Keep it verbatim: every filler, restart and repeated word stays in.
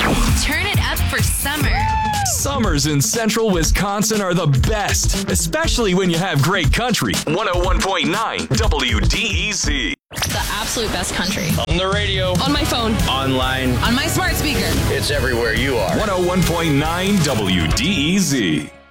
Turn it up for summer. Summers in central Wisconsin are the best, especially when you have great country. one oh one point nine W D E Z. The absolute best country. On the radio. On my phone. Online. On my smart speaker. It's everywhere you are. one oh one point nine W D E Z.